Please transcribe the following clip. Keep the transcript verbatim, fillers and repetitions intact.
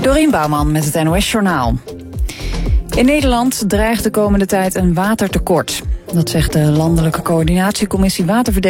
Dorien Bouwman met het N O S Journaal. In Nederland dreigt de komende tijd een watertekort. Dat zegt de Landelijke Coördinatiecommissie Waterverdeling.